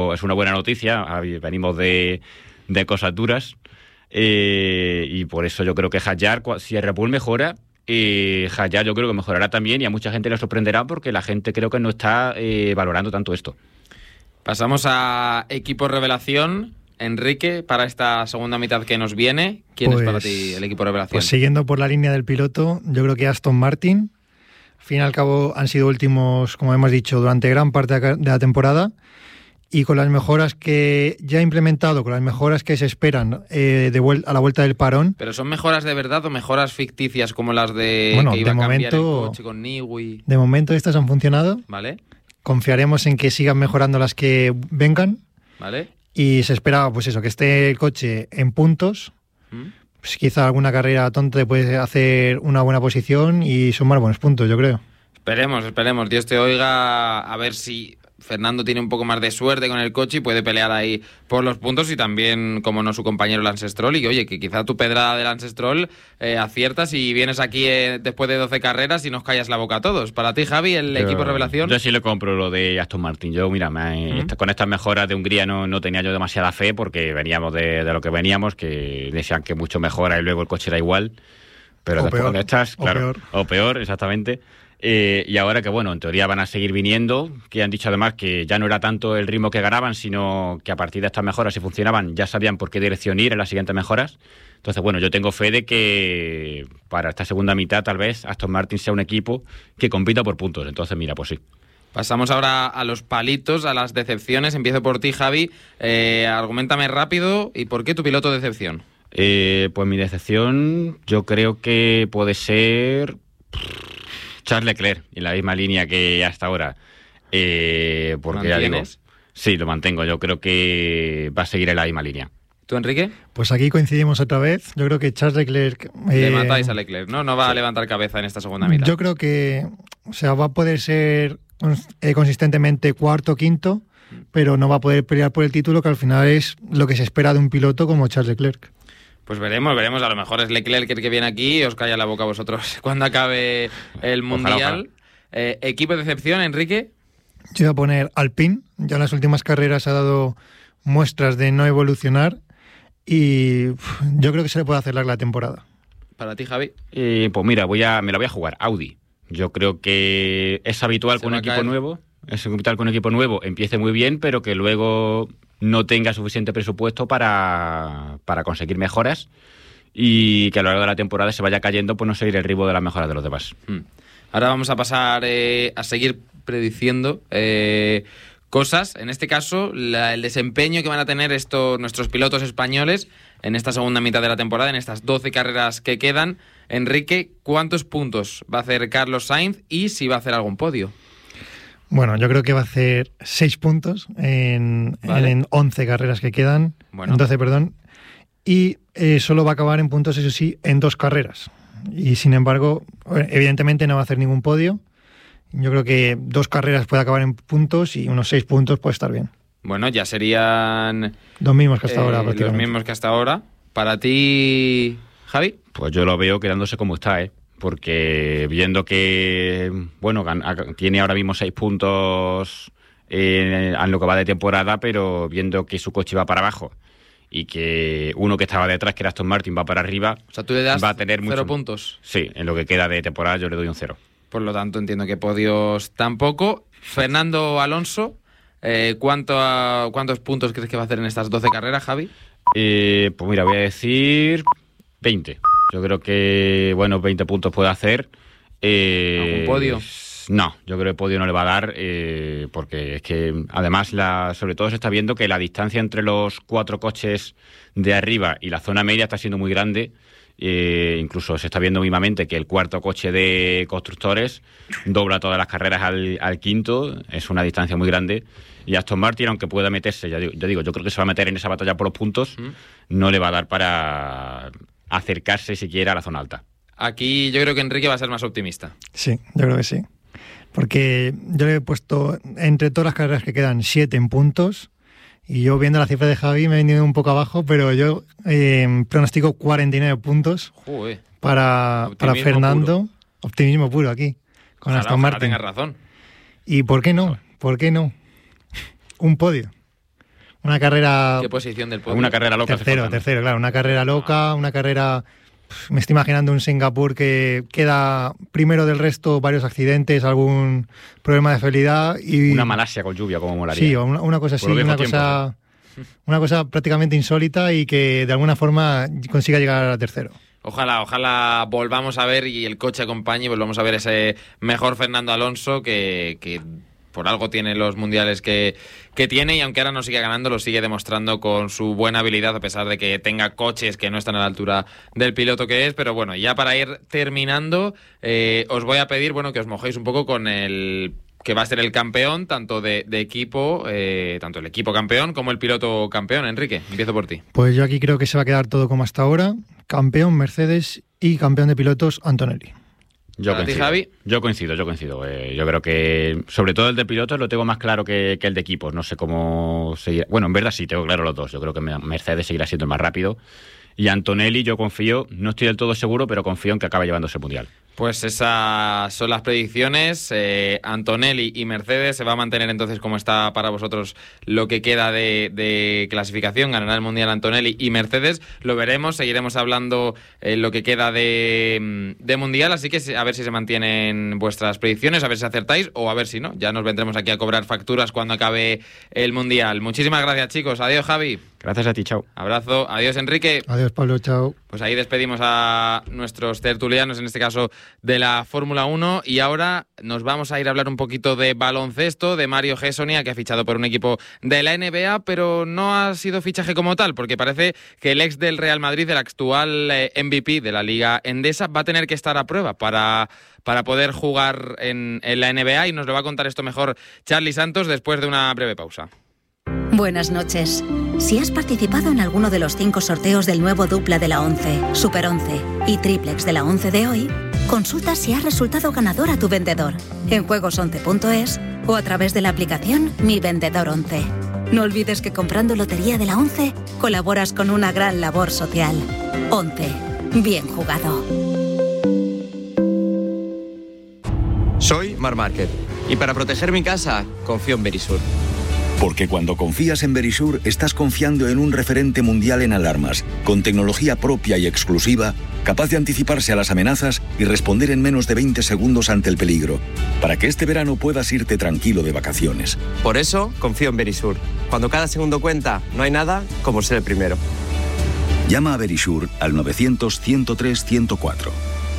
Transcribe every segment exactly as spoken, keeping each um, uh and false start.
Es una buena noticia, venimos de, de cosas duras eh, y por eso yo creo que Hadjar, si el Red Bull mejora, eh, Hadjar yo creo que mejorará también y a mucha gente le sorprenderá porque la gente creo que no está eh, valorando tanto esto. Pasamos a equipo revelación. Enrique, para esta segunda mitad que nos viene, ¿quién pues, es para ti el equipo revelación? Pues siguiendo por la línea del piloto, yo creo que Aston Martin. Al fin y al cabo han sido últimos, como hemos dicho, durante gran parte de la temporada y con las mejoras que ya ha implementado, con las mejoras que se esperan eh, de vuel- a la vuelta del parón. ¿Pero son mejoras de verdad o mejoras ficticias como las de bueno, que iba de a cambiar momento, el coche con Newey? De momento estas han funcionado. Vale. Confiaremos en que sigan mejorando las que vengan. Vale. Y se esperaba, pues eso, que esté el coche en puntos. ¿Mm? Pues quizá alguna carrera tonta te puede hacer una buena posición y sumar buenos puntos, yo creo. Esperemos, esperemos. Dios te oiga, a ver si Fernando tiene un poco más de suerte con el coche y puede pelear ahí por los puntos y también, como no, su compañero Lance Stroll. Y oye, que quizá tu pedrada de Lance Stroll eh, aciertas y vienes aquí eh, después de doce carreras y nos callas la boca a todos. Para ti, Javi, el yo, equipo revelación. Yo sí le compro lo de Aston Martin. Yo, mira, me, ¿Mm? con estas mejoras de Hungría no, no tenía yo demasiada fe porque veníamos de, de lo que veníamos, que decían que mucho mejora y luego el coche era igual. Pero o después peor, de estas, o claro, peor. o peor, exactamente. Eh, y ahora que, bueno, en teoría van a seguir viniendo, que han dicho además que ya no era tanto el ritmo que ganaban, sino que a partir de estas mejoras, si funcionaban, ya sabían por qué dirección ir en las siguientes mejoras. Entonces, bueno, yo tengo fe de que para esta segunda mitad, tal vez, Aston Martin sea un equipo que compita por puntos. Entonces, mira, pues sí. Pasamos ahora a los palitos, a las decepciones. Empiezo por ti, Javi. Eh, argumentame rápido, ¿y por qué tu piloto de decepción? Eh, pues mi decepción, yo creo que puede ser Charles Leclerc, en la misma línea que hasta ahora. Eh, porque ya digo, sí, lo mantengo. Yo creo que va a seguir en la misma línea. ¿Tú, Enrique? Pues aquí coincidimos otra vez. Yo creo que Charles Leclerc... Le eh, matáis a Leclerc, ¿no? No va sí. a levantar cabeza en esta segunda mitad. Yo creo que, o sea, va a poder ser eh, consistentemente cuarto, quinto, pero no va a poder pelear por el título, que al final es lo que se espera de un piloto como Charles Leclerc. Pues veremos, veremos. A lo mejor es Leclerc el que viene aquí y os calla la boca a vosotros cuando acabe el Mundial. Ojalá, ojalá. Eh, ¿Equipo de decepción, Enrique? Yo voy a poner Alpine. Ya en las últimas carreras ha dado muestras de no evolucionar y uf, yo creo que se le puede hacer larga la temporada. ¿Para ti, Javi? Eh, pues mira, voy a, me la voy a jugar. Audi. Yo creo que es habitual se con un equipo caer. nuevo. Es habitual con un equipo nuevo empiece muy bien, pero que luego no tenga suficiente presupuesto para, para conseguir mejoras y que a lo largo de la temporada se vaya cayendo por no seguir el ritmo de las mejoras de los demás. Hmm. Ahora vamos a pasar eh, a seguir prediciendo eh, cosas. En este caso, la, el desempeño que van a tener estos nuestros pilotos españoles en esta segunda mitad de la temporada, en estas doce carreras que quedan. Enrique, ¿cuántos puntos va a hacer Carlos Sainz y si va a hacer algún podio? Bueno, yo creo que va a hacer seis puntos en, vale. en once carreras que quedan, bueno. en doce, perdón, y eh, solo va a acabar en puntos, eso sí, en dos carreras. Y sin embargo, evidentemente no va a hacer ningún podio. Yo creo que dos carreras puede acabar en puntos y unos seis puntos puede estar bien. Bueno, ya serían... Los mismos que hasta eh, ahora, prácticamente. Los mismos que hasta ahora. ¿Para ti, Javi? Pues yo lo veo quedándose como está, ¿eh? Porque viendo que, bueno, tiene ahora mismo seis puntos en, en lo que va de temporada, pero viendo que su coche va para abajo y que uno que estaba detrás, que era Aston Martin, va para arriba, o sea, ¿tú le das va a tener cero mucho, puntos? Sí, en lo que queda de temporada yo le doy un cero. Por lo tanto, entiendo que podios tampoco. Fernando Alonso, eh, ¿cuánto a, ¿cuántos puntos crees que va a hacer en estas doce carreras, Javi? Eh, pues mira, voy a decir veinte. Yo creo que, bueno, veinte puntos puede hacer. Eh, ¿Algún podio? No, yo creo que el podio no le va a dar, eh, porque es que además, la, sobre todo se está viendo que la distancia entre los cuatro coches de arriba y la zona media está siendo muy grande. Eh, incluso se está viendo mismamente que el cuarto coche de constructores dobla todas las carreras al, al quinto. Es una distancia muy grande. Y Aston Martin, aunque pueda meterse, ya digo, yo digo, yo creo que se va a meter en esa batalla por los puntos, ¿Mm? no le va a dar para acercarse siquiera a la zona alta. Aquí yo creo que Enrique va a ser más optimista. Sí, yo creo que sí. Porque yo le he puesto entre todas las carreras que quedan siete en puntos y yo viendo la cifra de Javi me he venido un poco abajo, pero yo eh, pronostico cuarenta y nueve puntos Joder. para, para Fernando. Puro. Optimismo puro aquí, con ojalá, Aston Martin. Tengas razón. ¿Y por qué no? ¿Por qué no? Un podio. una carrera... ¿Qué posición del podio? Una carrera loca. Tercero, tercero, claro, una carrera loca, una carrera... Me estoy imaginando un Singapur que queda primero del resto, varios accidentes, algún problema de fiabilidad y... Una Malasia con lluvia, como molaría. Sí, una, una cosa así, una cosa, una cosa prácticamente insólita y que de alguna forma consiga llegar a tercero. Ojalá, ojalá volvamos a ver y el coche acompañe y volvamos a ver ese mejor Fernando Alonso que... que por algo tiene los mundiales que, que tiene, y aunque ahora no sigue ganando, lo sigue demostrando con su buena habilidad, a pesar de que tenga coches que no están a la altura del piloto que es. Pero bueno, ya para ir terminando, eh, os voy a pedir, bueno, que os mojéis un poco con el que va a ser el campeón, tanto de, de equipo, eh, tanto el equipo campeón como el piloto campeón. Enrique, empiezo por ti. Pues yo aquí creo que se va a quedar todo como hasta ahora. Campeón Mercedes y campeón de pilotos Antonelli. Yo coincido, Javi? yo coincido, yo coincido. Eh, yo creo que, sobre todo el de pilotos, lo tengo más claro que, que el de equipos. No sé cómo seguir. Bueno, en verdad sí, tengo claro los dos. Yo creo que Mercedes seguirá siendo el más rápido. Y Antonelli, yo confío, no estoy del todo seguro, pero confío en que acabe llevándose el mundial. Pues esas son las predicciones. Eh, Antonelli y Mercedes. Se va a mantener entonces como está para vosotros lo que queda de, de clasificación. Ganará el mundial Antonelli y Mercedes. Lo veremos, seguiremos hablando eh, lo que queda de, de mundial. Así que a ver si se mantienen vuestras predicciones, a ver si acertáis o a ver si no. Ya nos vendremos aquí a cobrar facturas cuando acabe el mundial. Muchísimas gracias, chicos. Adiós, Javi. Gracias a ti, chao. Abrazo. Adiós, Enrique. Adiós, Pablo, chao. Pues ahí despedimos a nuestros tertulianos, en este caso de la Fórmula uno, y ahora nos vamos a ir a hablar un poquito de baloncesto, de Mario Hezonja, que ha fichado por un equipo de la N B A, pero no ha sido fichaje como tal, porque parece que el ex del Real Madrid, el actual M V P de la Liga Endesa, va a tener que estar a prueba para... para poder jugar en, en la N B A, y nos lo va a contar esto mejor Charly Santos después de una breve pausa. Buenas noches. Si has participado en alguno de los cinco sorteos del nuevo dupla de la once, Super once y Triplex de la once de hoy, consulta si has resultado ganador a tu vendedor en juegos once punto es o a través de la aplicación Mi Vendedor once. No olvides que comprando Lotería de la once colaboras con una gran labor social. once. Bien jugado. Soy Marc Márquez y para proteger mi casa confío en Verisur. Porque cuando confías en Verisur, estás confiando en un referente mundial en alarmas, con tecnología propia y exclusiva, capaz de anticiparse a las amenazas y responder en menos de veinte segundos ante el peligro, para que este verano puedas irte tranquilo de vacaciones. Por eso, confío en Verisur. Cuando cada segundo cuenta, no hay nada como ser el primero. Llama a Verisur al novecientos, ciento tres, ciento cuatro.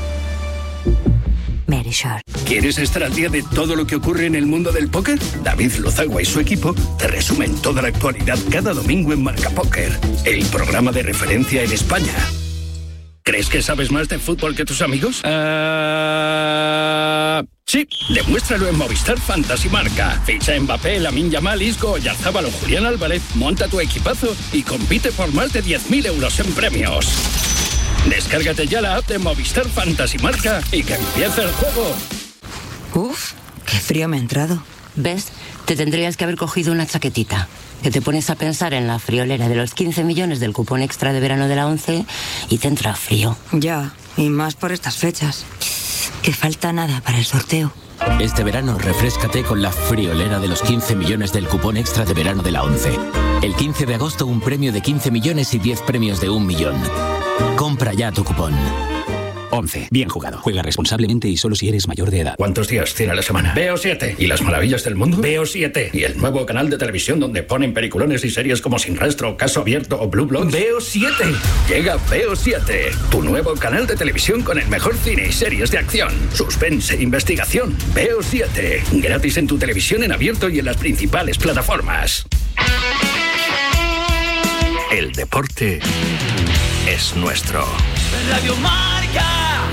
Verisur. ¿Quieres estar al día de todo lo que ocurre en el mundo del póker? David Lozagua y su equipo te resumen toda la actualidad cada domingo en Marca Póker, el programa de referencia en España. ¿Crees que sabes más de fútbol que tus amigos? Uh... Sí, demuéstralo en Movistar Fantasy Marca. Ficha Mbappé, Lamine Yamal, Isco, Oyarzabal o Julián Álvarez, monta tu equipazo y compite por más de diez mil euros en premios. Descárgate ya la app de Movistar Fantasy Marca y que empiece el juego. Uf, qué frío me ha entrado. ¿Ves? Te tendrías que haber cogido una chaquetita. Que te pones a pensar en la friolera de los quince millones del cupón extra de verano de la once y te entra frío. Ya, y más por estas fechas. Que falta nada para el sorteo. Este verano refréscate con la friolera de los quince millones del cupón extra de verano de la once. El quince de agosto un premio de quince millones y diez premios de un millón. Compra ya tu cupón. once. Bien jugado. Juega responsablemente y solo si eres mayor de edad. ¿Cuántos días tiene la semana? Veo siete. ¿Y las maravillas del mundo? Veo siete. ¿Y el nuevo canal de televisión donde ponen peliculones y series como Sin Rastro, Caso Abierto o Blue Bloods? Veo siete. Llega Veo siete. Tu nuevo canal de televisión con el mejor cine y series de acción, suspense, investigación. Veo siete. Gratis en tu televisión en abierto y en las principales plataformas. El deporte es nuestro. Radio Marca.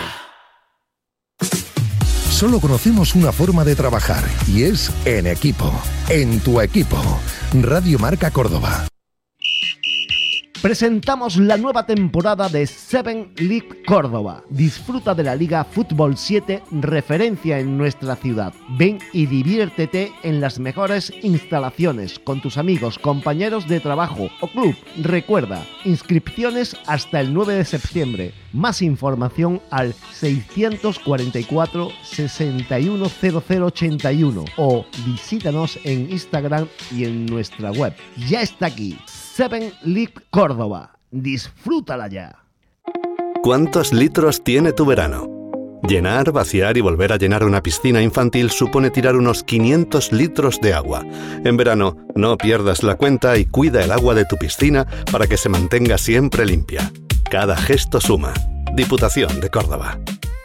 Solo conocemos una forma de trabajar y es en equipo. En tu equipo. Radio Marca Córdoba. Presentamos la nueva temporada de Seven League Córdoba. Disfruta de la Liga Fútbol siete, referencia en nuestra ciudad. Ven y diviértete en las mejores instalaciones con tus amigos, compañeros de trabajo o club. Recuerda, inscripciones hasta el nueve de septiembre. Más información al seiscientos cuarenta y cuatro, sesenta y uno cero cero ochenta y uno o visítanos en Instagram y en nuestra web. Ya está aquí, Seven League Córdoba. Disfrútala ya. ¿Cuántos litros tiene tu verano? Llenar, vaciar y volver a llenar una piscina infantil supone tirar unos quinientos litros de agua. En verano, no pierdas la cuenta y cuida el agua de tu piscina para que se mantenga siempre limpia. Cada gesto suma. Diputación de Córdoba.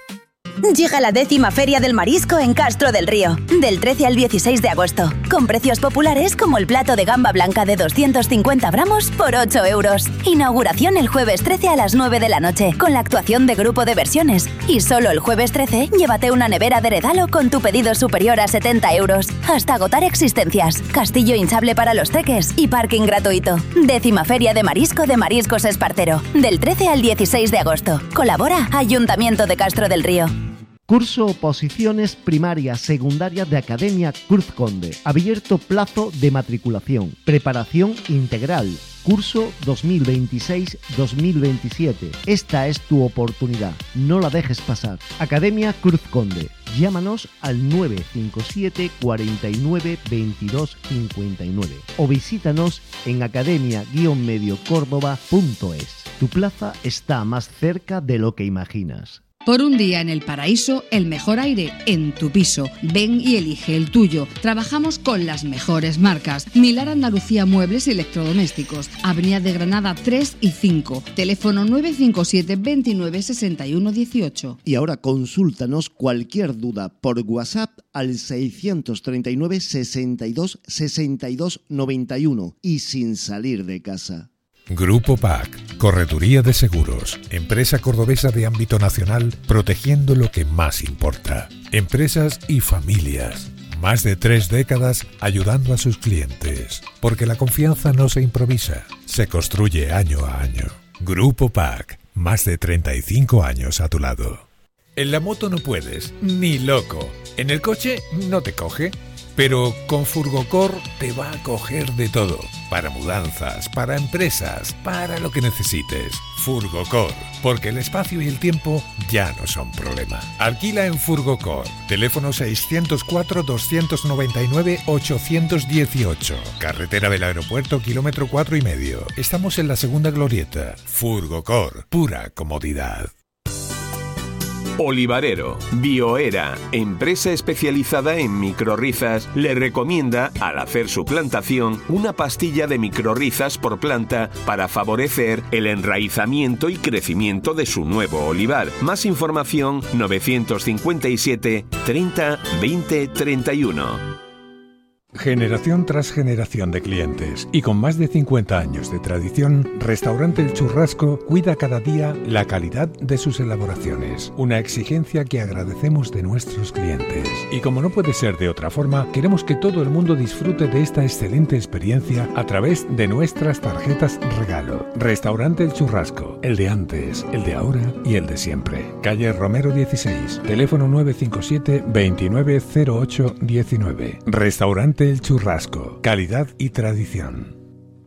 Llega la décima Feria del Marisco en Castro del Río, del trece al dieciséis de agosto, con precios populares como el plato de gamba blanca de doscientos cincuenta gramos por ocho euros. Inauguración el jueves trece a las nueve de la noche, con la actuación de Grupo de Versiones. Y solo el jueves trece, llévate una nevera de regalo con tu pedido superior a setenta euros. Hasta agotar existencias, castillo hinchable para los teques y parking gratuito. Décima Feria de Marisco de Mariscos Espartero, del trece al dieciséis de agosto. Colabora Ayuntamiento de Castro del Río. Curso Oposiciones Primaria Secundaria de Academia Cruz Conde. Abierto plazo de matriculación. Preparación integral. Curso dos mil veintiséis dos mil veintisiete. Esta es tu oportunidad. No la dejes pasar. Academia Cruz Conde. Llámanos al nueve cinco siete, cuarenta y nueve, veintidós cincuenta y nueve o visítanos en academia guion medio córdoba punto es. Tu plaza está más cerca de lo que imaginas. Por un día en el paraíso, el mejor aire en tu piso. Ven y elige el tuyo. Trabajamos con las mejores marcas. Milar Andalucía Muebles y Electrodomésticos. Avenida de Granada tres y cinco. Teléfono nueve cinco siete, veintinueve, sesenta y uno dieciocho. Y ahora consúltanos cualquier duda por WhatsApp al seiscientos treinta y nueve, sesenta y dos, sesenta y dos, noventa y uno y sin salir de casa. Grupo P A C, Correduría de Seguros, empresa cordobesa de ámbito nacional, protegiendo lo que más importa. Empresas y familias. Más de tres décadas ayudando a sus clientes. Porque la confianza no se improvisa, se construye año a año. Grupo P A C, más de treinta y cinco años a tu lado. En la moto no puedes, ni loco. En el coche no te coge. Pero con Furgocor te va a coger de todo. Para mudanzas, para empresas, para lo que necesites. Furgocor, porque el espacio y el tiempo ya no son problema. Alquila en Furgocor. Teléfono seiscientos cuatro, doscientos noventa y nueve, ochocientos dieciocho. Carretera del Aeropuerto, kilómetro cuatro y medio. Estamos en la segunda glorieta. Furgocor, pura comodidad. Olivarero, Bioera, empresa especializada en microrrizas, le recomienda, al hacer su plantación, una pastilla de microrrizas por planta para favorecer el enraizamiento y crecimiento de su nuevo olivar. Más información novecientos cincuenta y siete, treinta, veinte, treinta y uno. Generación tras generación de clientes y con más de cincuenta años de tradición, Restaurante El Churrasco cuida cada día la calidad de sus elaboraciones, una exigencia que agradecemos de nuestros clientes. Y como no puede ser de otra forma, queremos que todo el mundo disfrute de esta excelente experiencia a través de nuestras tarjetas regalo. Restaurante El Churrasco, el de antes, el de ahora y el de siempre. Calle Romero dieciséis, teléfono nueve cinco siete, veintinueve cero ocho diecinueve. Restaurante El Churrasco, calidad y tradición.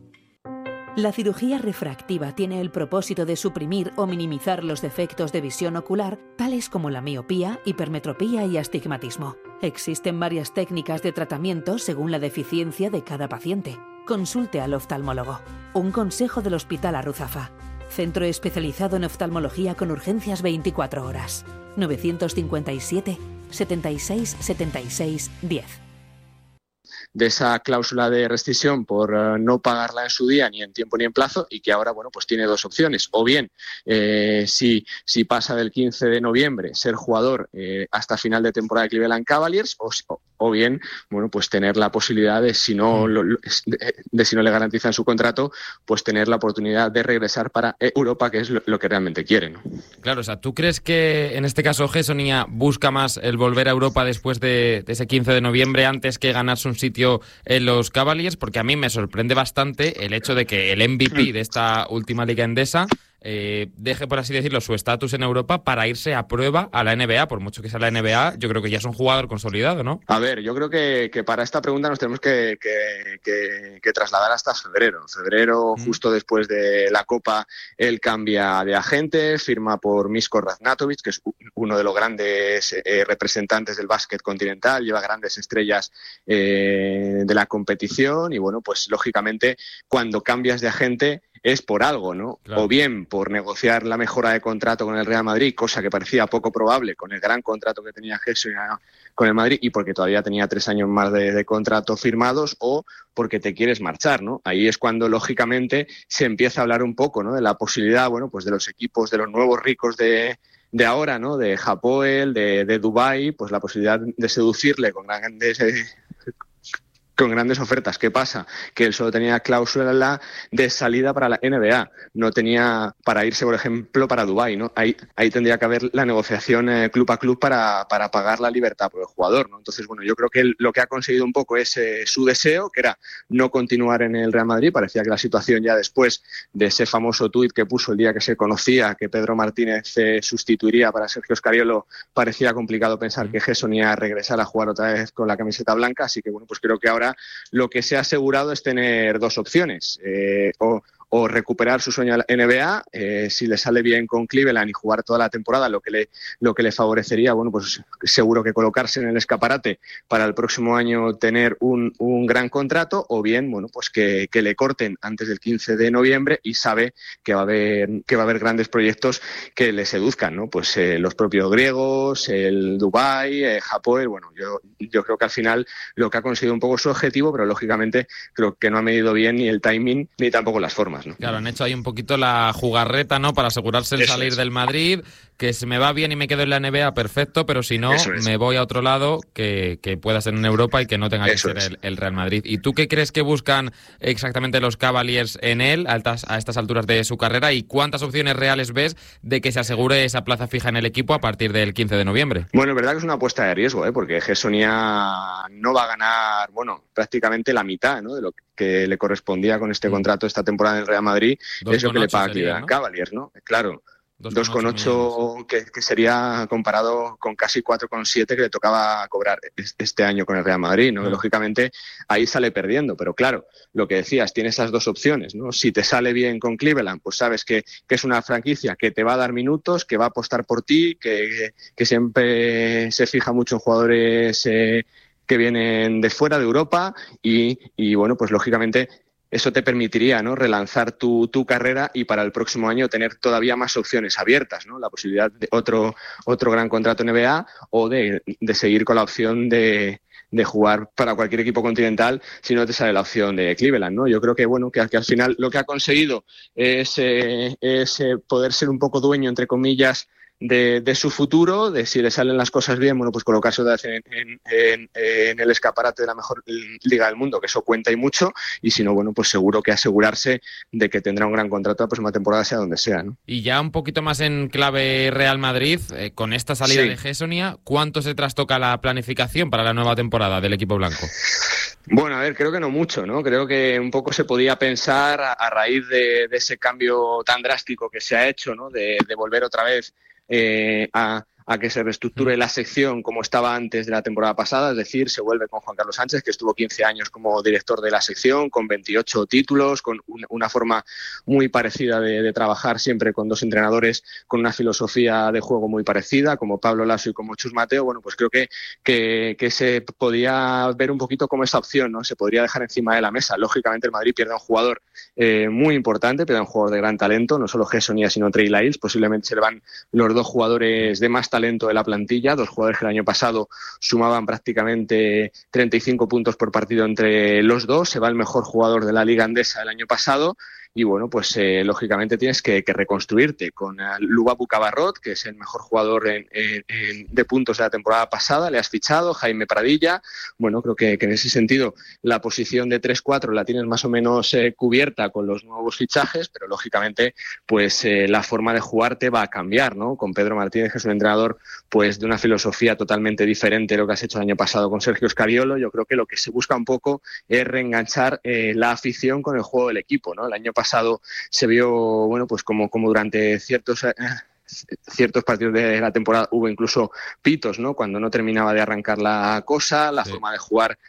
La cirugía refractiva tiene el propósito de suprimir o minimizar los defectos de visión ocular, tales como la miopía, hipermetropía y astigmatismo. Existen varias técnicas de tratamiento según la deficiencia de cada paciente. Consulte al oftalmólogo. Un consejo del Hospital Arruzafa. Centro especializado en oftalmología con urgencias veinticuatro horas. novecientos cincuenta y siete, setenta y seis, setenta y seis, diez. De esa cláusula de rescisión por uh, no pagarla en su día, ni en tiempo ni en plazo, y que ahora, bueno, pues tiene dos opciones. O bien, eh, si, si pasa del quince de noviembre, ser jugador eh, hasta final de temporada de Cleveland Cavaliers, o, o bien, bueno, pues tener la posibilidad de, si no, lo, de, de si no le garantizan su contrato, pues tener la oportunidad de regresar para Europa, que es lo, lo que realmente quiere, ¿no? Claro, o sea, ¿tú crees que en este caso Gessonia busca más el volver a Europa después de, de ese quince de noviembre antes que ganarse un sitio yo en los Cavaliers, porque a mí me sorprende bastante el hecho de que el M V P de esta última liga endesa Eh, deje, por así decirlo, su estatus en Europa para irse a prueba a la N B A. Por mucho que sea la N B A, yo creo que ya es un jugador consolidado, ¿no? A ver, yo creo que, que para esta pregunta nos tenemos que, que, que, que trasladar hasta febrero. En febrero, mm. justo después de la Copa, él cambia de agente, firma por Misko Raznatovic, que es uno de los grandes eh, representantes del básquet continental, lleva grandes estrellas eh, de la competición y, bueno, pues lógicamente cuando cambias de agente es por algo, ¿no? Claro. O bien por negociar la mejora de contrato con el Real Madrid, cosa que parecía poco probable con el gran contrato que tenía Jesús con el Madrid y porque todavía tenía tres años más de, de contrato firmados, o porque te quieres marchar, ¿no? Ahí es cuando, lógicamente, se empieza a hablar un poco, ¿no? De la posibilidad, bueno, pues de los equipos, de los nuevos ricos de... de ahora, ¿no? De Hapoel, de, de Dubái, pues la posibilidad de seducirle con grandes... Eh, con grandes ofertas. ¿Qué pasa? Que él solo tenía cláusula de salida para la N B A, no tenía para irse, por ejemplo, para Dubái, ¿no? Ahí, ahí tendría que haber la negociación eh, club a club para, para pagar la libertad por el jugador, ¿no? Entonces, bueno, yo creo que él lo que ha conseguido un poco es eh, su deseo, que era no continuar en el Real Madrid. Parecía que la situación ya después de ese famoso tuit que puso el día que se conocía que Pedro Martínez eh, sustituiría para Sergio Scariolo, parecía complicado pensar que Gerson iba a regresar a jugar otra vez con la camiseta blanca, así que, bueno, pues creo que ahora lo que se ha asegurado es tener dos opciones, eh, o, o recuperar su sueño a la N B A, eh, si le sale bien con Cleveland y jugar toda la temporada, lo que le lo que le favorecería, bueno, pues seguro que colocarse en el escaparate para el próximo año tener un, un gran contrato, o bien, bueno, pues que, que le corten antes del quince de noviembre y sabe que va a haber que va a haber grandes proyectos que le seduzcan, ¿no? Pues eh, los propios griegos, el Dubái, eh, Hapoel, bueno, yo yo creo que al final lo que ha conseguido un poco su objetivo, pero lógicamente creo que no ha medido bien ni el timing ni tampoco las formas, ¿no? Claro, han hecho ahí un poquito la jugarreta, ¿no? Para asegurarse el Eso salir es. del Madrid, que se me va bien y me quedo en la N B A, perfecto, pero si no, es. me voy a otro lado que, que pueda ser en Europa y que no tenga que Eso ser el, el Real Madrid. ¿Y tú qué crees que buscan exactamente los Cavaliers en él a, altas, a estas alturas de su carrera, y cuántas opciones reales ves de que se asegure esa plaza fija en el equipo a partir del quince de noviembre? Bueno, es verdad que es una apuesta de riesgo, ¿eh? Porque Gessonia no va a ganar, bueno, prácticamente la mitad, ¿no? De lo que le correspondía con este contrato esta temporada en el Real Madrid, es lo que le paga Cleveland, ¿no? Cavaliers, ¿no? Claro. dos coma ocho que, que sería comparado con casi cuatro coma siete que le tocaba cobrar este año con el Real Madrid, ¿no? Mm. Lógicamente ahí sale perdiendo, pero claro, lo que decías, tiene esas dos opciones, ¿no? Si te sale bien con Cleveland, pues sabes que, que es una franquicia que te va a dar minutos, que va a apostar por ti, que, que siempre se fija mucho en jugadores eh, que vienen de fuera de Europa y, y bueno, pues lógicamente eso te permitiría, ¿no? Relanzar tu, tu carrera y para el próximo año tener todavía más opciones abiertas, ¿no? La posibilidad de otro, otro gran contrato N B A o de, de seguir con la opción de, de jugar para cualquier equipo continental si no te sale la opción de Cleveland, ¿no? Yo creo que, bueno, que, que al final lo que ha conseguido es, eh, es eh, poder ser un poco dueño, entre comillas, De, de su futuro, de si le salen las cosas bien, bueno, pues colocarse en, en, en, en el escaparate de la mejor liga del mundo, que eso cuenta y mucho, y si no, bueno, pues seguro que asegurarse de que tendrá un gran contrato la próxima temporada, sea donde sea, ¿no? Y ya un poquito más en clave Real Madrid, eh, con esta salida sí. de Gessonia, ¿cuánto se trastoca la planificación para la nueva temporada del equipo blanco? Bueno, a ver, creo que no mucho, ¿no? Creo que un poco se podía pensar a, a raíz de, de ese cambio tan drástico que se ha hecho, ¿no? De, de volver otra vez Eh, a, a que se reestructure la sección como estaba antes de la temporada pasada, es decir, se vuelve con Juan Carlos Sánchez, que estuvo quince años como director de la sección, con veintiocho títulos, con una, una forma muy parecida de, de trabajar, siempre con dos entrenadores con una filosofía de juego muy parecida, como Pablo Lasso y como Chus Mateo. Bueno, pues creo que, que, que se podía ver un poquito como esa opción, ¿no? Se podría dejar encima de la mesa. Lógicamente el Madrid pierde a un jugador eh, muy importante, pierde a un jugador de gran talento, no solo Gessonia, sino Trey Lyles. Posiblemente se le van los dos jugadores de más talento talento de la plantilla, dos jugadores que el año pasado sumaban prácticamente treinta y cinco puntos por partido entre los dos, se va el mejor jugador de la liga andesa el año pasado y bueno, pues eh, lógicamente tienes que, que reconstruirte con uh, Lubabu Cabarrot, que es el mejor jugador en, en, en, de puntos de la temporada pasada, le has fichado, Jaime Pradilla, bueno, creo que, que en ese sentido la posición de tres cuatro la tienes más o menos eh, cubierta con los nuevos fichajes, pero lógicamente pues eh, la forma de jugar te va a cambiar, ¿no? Con Pedro Martínez, que es un entrenador pues de una filosofía totalmente diferente de lo que has hecho el año pasado con Sergio Scariolo. Yo creo que lo que se busca un poco es reenganchar eh, la afición con el juego del equipo, ¿no? El año pasado se vio, bueno, pues como, como durante ciertos... Eh, ciertos partidos de la temporada hubo incluso pitos, ¿no? Cuando no terminaba de arrancar la cosa, la sí. forma de jugar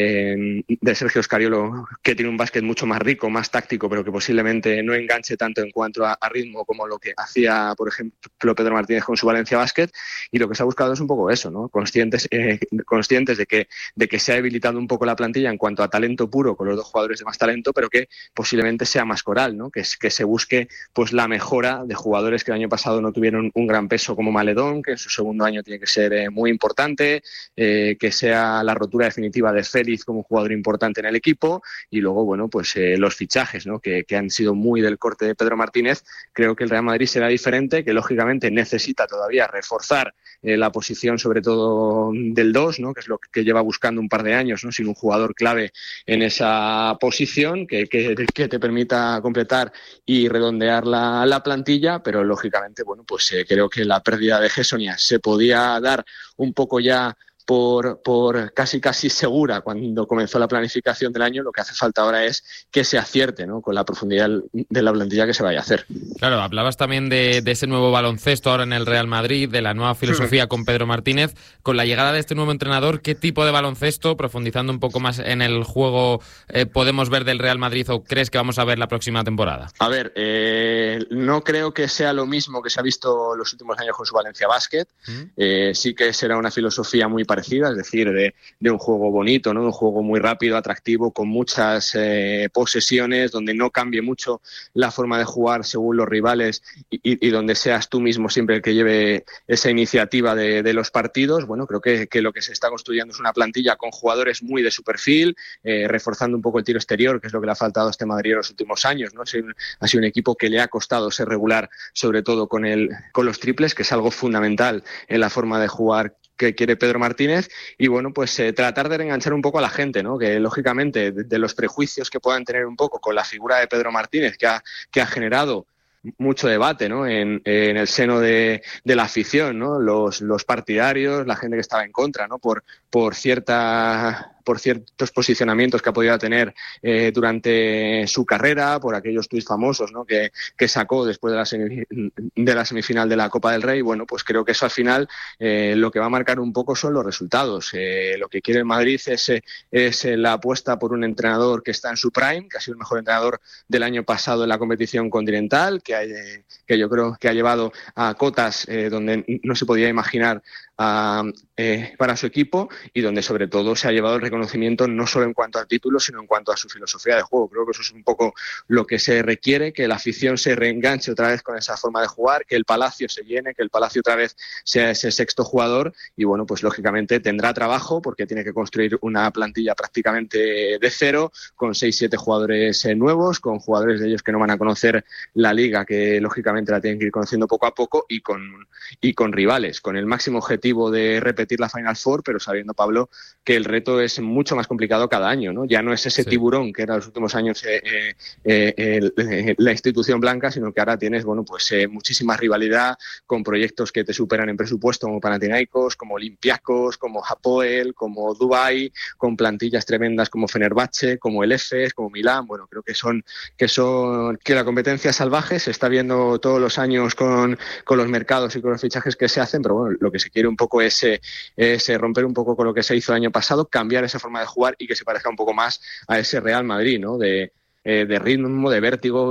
eh, de Sergio Scariolo, que tiene un básquet mucho más rico, más táctico, pero que posiblemente no enganche tanto en cuanto a, a ritmo como lo que hacía, por ejemplo, Pedro Martínez con su Valencia Basket, y lo que se ha buscado es un poco eso, ¿no? Conscientes, eh, conscientes de que, de que se ha debilitado un poco la plantilla en cuanto a talento puro con los dos jugadores de más talento, pero que posiblemente sea más coral, ¿no? Que, que se busque pues la mejora de jugadores que el año pasado no tuvieron un gran peso como Maledón, que en su segundo año tiene que ser eh, muy importante, eh, que sea la rotura definitiva de Félix como jugador importante en el equipo, y luego, bueno, pues eh, los fichajes, ¿no? que, que han sido muy del corte de Pedro Martínez. Creo que el Real Madrid será diferente, que lógicamente necesita todavía reforzar eh, la posición, sobre todo del dos, ¿no? Que es lo que lleva buscando un par de años, ¿no? Sin un jugador clave en esa posición que, que, que te permita completar y redondear la, la plantilla, pero lógicamente, bueno, pues eh, creo que la pérdida de Gessonia se podía dar un poco ya por, por casi casi segura cuando comenzó la planificación del año. Lo que hace falta ahora es que se acierte, ¿no? Con la profundidad de la plantilla que se vaya a hacer. Claro, hablabas también de, de ese nuevo baloncesto ahora en el Real Madrid, de la nueva filosofía con Pedro Martínez. Con la llegada de este nuevo entrenador, ¿qué tipo de baloncesto, profundizando un poco más en el juego, eh, podemos ver del Real Madrid o crees que vamos a ver la próxima temporada? A ver, eh, no creo que sea lo mismo que se ha visto los últimos años con su Valencia Basket. ¿Mm? Eh, sí que será una filosofía muy parecida, es decir, de, de un juego bonito, ¿no? Un juego muy rápido, atractivo, con muchas eh, posesiones, donde no cambie mucho la forma de jugar según los rivales y, y, y donde seas tú mismo siempre el que lleve esa iniciativa de, de los partidos. Bueno, creo que, que lo que se está construyendo es una plantilla con jugadores muy de su perfil, eh, reforzando un poco el tiro exterior, que es lo que le ha faltado a este Madrid en los últimos años, ¿no? Ha sido, ha sido un equipo que le ha costado ser regular, sobre todo con, el, con los triples, que es algo fundamental en la forma de jugar que quiere Pedro Martínez, y bueno, pues eh, tratar de reenganchar un poco a la gente, ¿no? Que lógicamente de, de los prejuicios que puedan tener un poco con la figura de Pedro Martínez, que ha, que ha generado mucho debate, ¿no? En, en el seno de, de la afición, ¿no? Los, los partidarios, la gente que estaba en contra, ¿no? Por, por cierta... por ciertos posicionamientos que ha podido tener eh, durante su carrera, por aquellos tuits famosos, ¿no? que, que sacó después de la, semif- de la semifinal de la Copa del Rey. Bueno, pues creo que eso al final eh, lo que va a marcar un poco son los resultados. Eh, lo que quiere el Madrid es, es la apuesta por un entrenador que está en su prime, que ha sido el mejor entrenador del año pasado en la competición continental, que, hay, que yo creo que ha llevado a cotas eh, donde no se podía imaginar a, eh, para su equipo, y donde sobre todo se ha llevado el reconocimiento no solo en cuanto al título, sino en cuanto a su filosofía de juego. Creo que eso es un poco lo que se requiere, que la afición se reenganche otra vez con esa forma de jugar, que el Palacio se llene, que el Palacio otra vez sea ese sexto jugador, y bueno, pues lógicamente tendrá trabajo porque tiene que construir una plantilla prácticamente de cero, con seis siete jugadores eh, nuevos, con jugadores de ellos que no van a conocer la liga, que lógicamente la tienen que ir conociendo poco a poco, y con, y con rivales, con el máximo objetivo de repetir la Final Four, pero sabiendo, Pablo, que el reto es mucho más complicado cada año, ¿no? Ya no es ese sí. tiburón que era en los últimos años eh, eh, eh, eh, la institución blanca, sino que ahora tienes, bueno, pues eh, muchísima rivalidad con proyectos que te superan en presupuesto, como Panathinaikos, como Olympiacos, como Hapoel, como Dubai, con plantillas tremendas como Fenerbahce, como el Efes, como Milán. Bueno, creo que son que son que la competencia salvaje se está viendo todos los años con, con los mercados y con los fichajes que se hacen, pero bueno, lo que se quiere un poco es, es romper un poco con lo que se hizo el año pasado, cambiar esa forma de jugar y que se parezca un poco más a ese Real Madrid, ¿no? De, eh, de ritmo, de vértigo,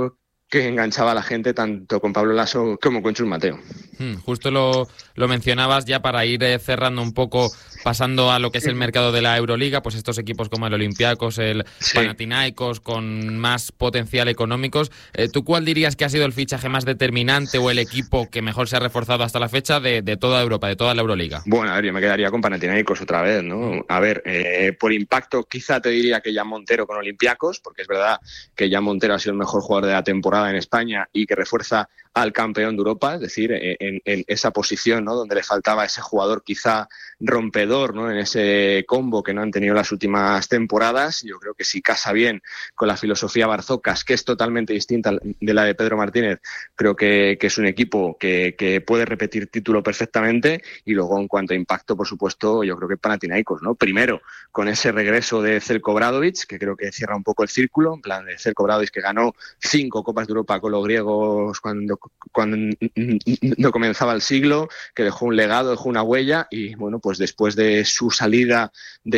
que enganchaba a la gente tanto con Pablo Laso como con Chus Mateo. Hmm, justo lo, lo mencionabas ya para ir eh, cerrando un poco, pasando a lo que es el mercado de la Euroliga, pues estos equipos como el Olympiacos, el sí. Panathinaikos, con más potencial económicos. Eh, ¿Tú cuál dirías que ha sido el fichaje más determinante o el equipo que mejor se ha reforzado hasta la fecha de, de toda Europa, de toda la Euroliga? Bueno, a ver, yo me quedaría con Panathinaikos otra vez, ¿no? A ver, eh, por impacto quizá te diría que Jan Montero con Olympiacos, porque es verdad que Jan Montero ha sido el mejor jugador de la temporada en España y que refuerza al campeón de Europa, es decir, en, en esa posición, ¿no?, donde le faltaba ese jugador quizá rompedor, ¿no?, en ese combo que no han tenido las últimas temporadas. Yo creo que si casa bien con la filosofía Barzocas, que es totalmente distinta de la de Pedro Martínez, creo que, que es un equipo que, que puede repetir título perfectamente. Y luego, en cuanto a impacto, por supuesto, yo creo que Panathinaikos, ¿no? Primero, con ese regreso de Zeljko Obradović, que creo que cierra un poco el círculo, en plan de Zeljko Obradović, que ganó cinco Copas de Europa con los griegos cuando, cuando no comenzaba el siglo, que dejó un legado, dejó una huella, y bueno, pues después de su salida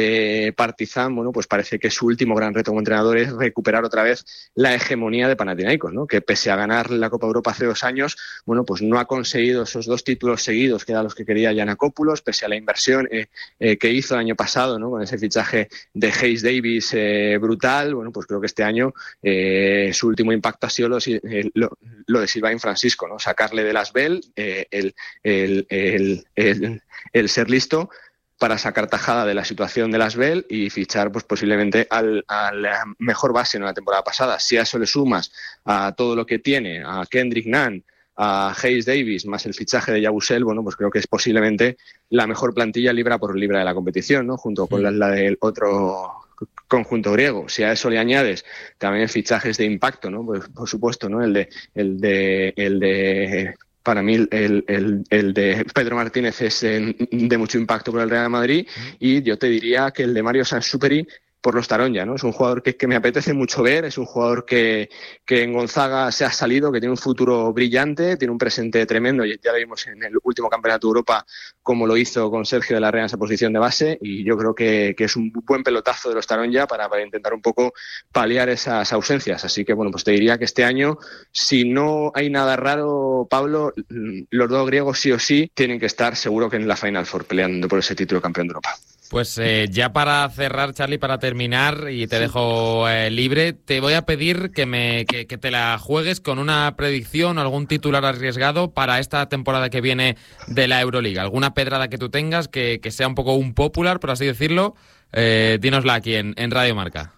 de Partizan, bueno, pues parece que su último gran reto como entrenador es recuperar otra vez la hegemonía de Panathinaikos, ¿no? Que pese a ganar la Copa de Europa hace dos años, bueno, pues no ha conseguido esos dos títulos seguidos que eran los que quería Giannakopoulos, pese a la inversión eh, eh, que hizo el año pasado, ¿no?, con ese fichaje de Hayes Davis eh, brutal. Bueno, pues creo que este año eh, su último impacto ha sido lo, lo, lo de Sylvain Francisco, ¿no? Sacarle de las Bell eh, el, el, el, el, el ser listo para sacar tajada de la situación de las Bell y fichar pues posiblemente al, al mejor base en la temporada pasada. Si a eso le sumas a todo lo que tiene, a Kendrick Nunn, a Hayes Davis, más el fichaje de Yabusel, bueno, pues creo que es posiblemente la mejor plantilla libra por libra de la competición, ¿no?, junto con la, la del otro conjunto griego. Si a eso le añades también fichajes de impacto, ¿no?, pues por supuesto, ¿no?, el de el de el de para mí el, el, el de Pedro Martínez es de mucho impacto por el Real Madrid, y yo te diría que el de Mario Sansuperi por los Taronja, ¿no? Es un jugador que, que me apetece mucho ver, es un jugador que, que en Gonzaga se ha salido, que tiene un futuro brillante, tiene un presente tremendo, y ya lo vimos en el último Campeonato de Europa como lo hizo con Sergio de la Rea en esa posición de base, y yo creo que, que es un buen pelotazo de los Taronja para, para intentar un poco paliar esas ausencias. Así que, bueno, pues te diría que este año, si no hay nada raro, Pablo, los dos griegos sí o sí tienen que estar seguro que en la Final Four peleando por ese título de campeón de Europa. Pues eh, ya para cerrar, Charly, para terminar, y te dejo eh, libre, te voy a pedir que, me, que, que te la juegues con una predicción o algún titular arriesgado para esta temporada que viene de la Euroliga. Alguna pedrada que tú tengas que, que sea un poco un popular, por así decirlo, eh, dínosla aquí en, en Radio Marca.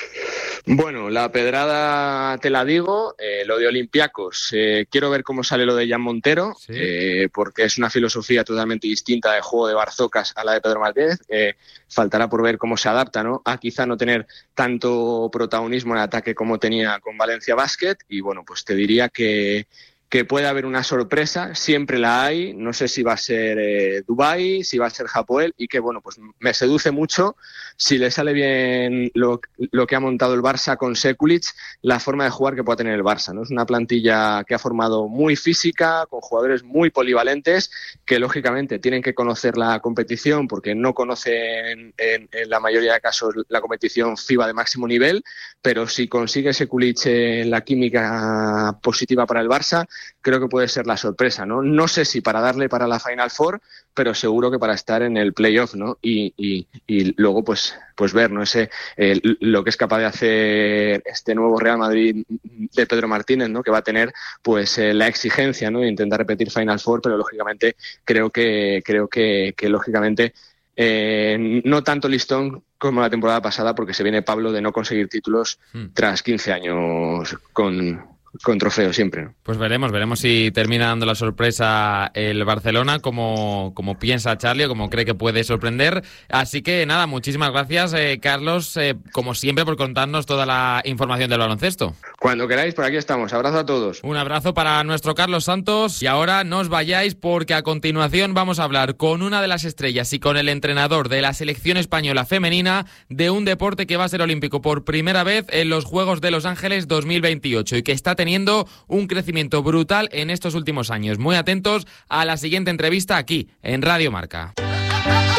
Bueno, la pedrada te la digo, eh, lo de Olympiacos, eh, quiero ver cómo sale lo de Jan Montero, ¿sí? eh, porque es una filosofía totalmente distinta de juego de Barzocas a la de Pedro Martínez. Eh, faltará por ver cómo se adapta, ¿no?, a quizá no tener tanto protagonismo en ataque como tenía con Valencia Basket, y bueno, pues te diría que que puede haber una sorpresa, siempre la hay, no sé si va a ser eh, Dubái, si va a ser Hapoel, y que bueno, pues me seduce mucho si le sale bien lo, lo que ha montado el Barça con Sekulic, la forma de jugar que pueda tener el Barça, ¿no? Es una plantilla que ha formado muy física, con jugadores muy polivalentes, que lógicamente tienen que conocer la competición porque no conocen en, en la mayoría de casos la competición FIBA de máximo nivel, pero si consigue Sekulic en la química positiva para el Barça, creo que puede ser la sorpresa, ¿no? No sé si para darle para la Final Four, pero seguro que para estar en el playoff, ¿no? Y, y, y luego pues pues ver, ¿no?, ese eh, lo que es capaz de hacer este nuevo Real Madrid de Pedro Martínez, ¿no?, que va a tener pues eh, la exigencia, ¿no?, de intentar repetir Final Four, pero lógicamente creo que creo que, que lógicamente eh, no tanto listón como la temporada pasada, porque se viene Pablo de no conseguir títulos hmm. tras quince años con con trofeo siempre, ¿no? Pues veremos, veremos si termina dando la sorpresa el Barcelona, como, como piensa Charly o como cree que puede sorprender. Así que nada, muchísimas gracias, eh, Carlos, eh, como siempre, por contarnos toda la información del baloncesto. Cuando queráis, por aquí estamos. Abrazo a todos. Un abrazo para nuestro Carlos Santos. Y ahora no os vayáis, porque a continuación vamos a hablar con una de las estrellas y con el entrenador de la selección española femenina de un deporte que va a ser olímpico por primera vez en los Juegos de Los Ángeles dos mil veintiocho y que está teniendo teniendo un crecimiento brutal en estos últimos años. Muy atentos a la siguiente entrevista aquí en Radio Marca.